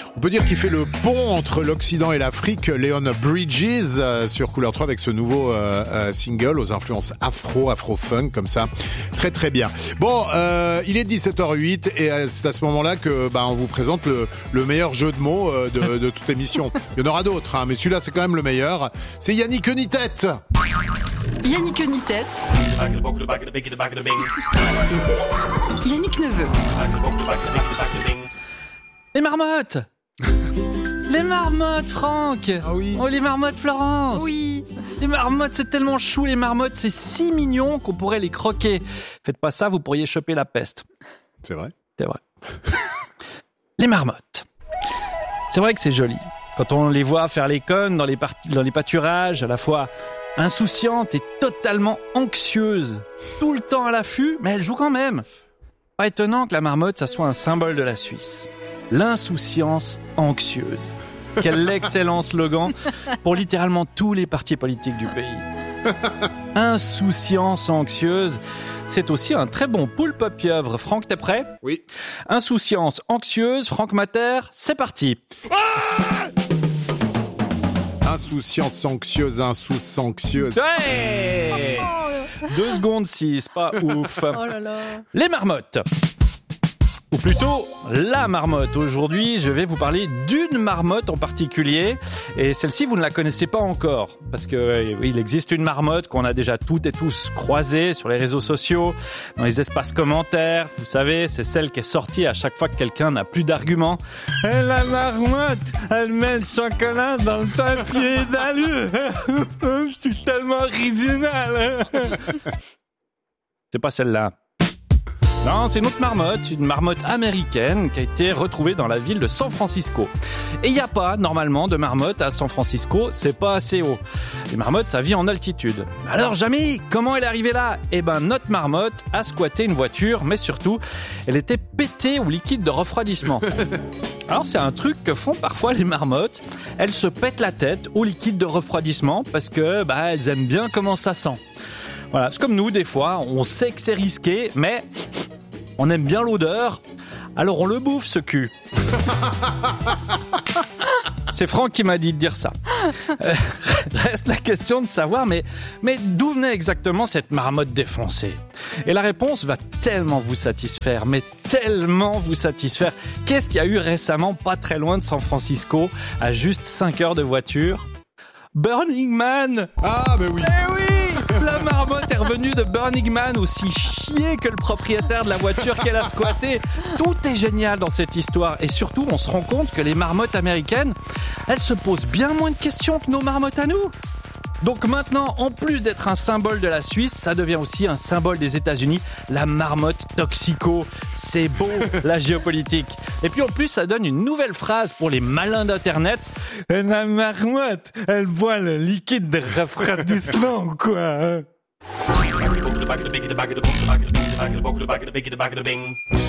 On peut dire qu'il fait le pont entre l'Occident et l'Afrique, Leon Bridges, sur Couleur 3 avec ce nouveau single aux influences afro-funk comme ça. Très très bien. Bon, il est 17h08 et c'est à ce moment-là que on vous présente le meilleur jeu de mots de toute l'émission. Il y en aura d'autres, hein, mais celui-là c'est quand même le meilleur. C'est Yannick Ni-tête. Yannick Ni-tête. Yannick Neveu. Les marmottes. Les marmottes, Franck. Ah oui. Oh, les marmottes, Florence. Oui. Les marmottes, c'est tellement chou, les marmottes, c'est si mignon qu'on pourrait les croquer. Faites pas ça, vous pourriez choper la peste. C'est vrai. C'est vrai. Les marmottes. C'est vrai que c'est joli. Quand on les voit faire les connes dans les pâturages, à la fois insouciantes et totalement anxieuses, tout le temps à l'affût, mais elles jouent quand même. Pas étonnant que la marmotte, ça soit un symbole de la Suisse. L'insouciance anxieuse. Quel excellent slogan pour littéralement tous les partis politiques du pays. Insouciance anxieuse, c'est aussi un très bon poulpe-pieuvre. Franck, t'es prêt ? Oui. Insouciance anxieuse, Franck Mater, c'est parti. Insouciance anxieuse, anxieuse. Ouais 2 secondes 6, pas ouf. Oh là là. Les marmottes. Ou plutôt, la marmotte. Aujourd'hui, je vais vous parler d'une marmotte en particulier. Et celle-ci, vous ne la connaissez pas encore. Parce que il existe une marmotte qu'on a déjà toutes et tous croisée sur les réseaux sociaux, dans les espaces commentaires. Vous savez, c'est celle qui est sortie à chaque fois que quelqu'un n'a plus d'arguments. Et la marmotte, elle met le chocolat dans le papier d'alu. Je suis tellement original. C'est pas celle-là. Non, c'est une autre marmotte, une marmotte américaine qui a été retrouvée dans la ville de San Francisco. Et il n'y a pas, normalement, de marmotte à San Francisco, c'est pas assez haut. Les marmottes, ça vit en altitude. Alors, Jamy, comment elle est arrivée là ? Eh ben, notre marmotte a squatté une voiture, mais surtout, elle était pétée au liquide de refroidissement. Alors, c'est un truc que font parfois les marmottes. Elles se pètent la tête au liquide de refroidissement parce que, elles aiment bien comment ça sent. Voilà, c'est comme nous, des fois, on sait que c'est risqué, mais on aime bien l'odeur, alors on le bouffe, ce cul. C'est Franck qui m'a dit de dire ça. Reste la question de savoir, mais d'où venait exactement cette marmotte défoncée ? Et la réponse va tellement vous satisfaire, mais tellement vous satisfaire. Qu'est-ce qu'il y a eu récemment, pas très loin de San Francisco, à juste 5 heures de voiture ? Burning Man ! Ah, mais oui. Eh oui ! La marmotte est revenue de Burning Man aussi chiée que le propriétaire de la voiture qu'elle a squattée. Tout est génial dans cette histoire. Et surtout, on se rend compte que les marmottes américaines, elles se posent bien moins de questions que nos marmottes à nous. Donc maintenant, en plus d'être un symbole de la Suisse, ça devient aussi un symbole des États-Unis, la marmotte toxico. C'est beau, la géopolitique. Et puis en plus, ça donne une nouvelle phrase pour les malins d'Internet. La marmotte, elle boit le liquide de refroidissement, quoi.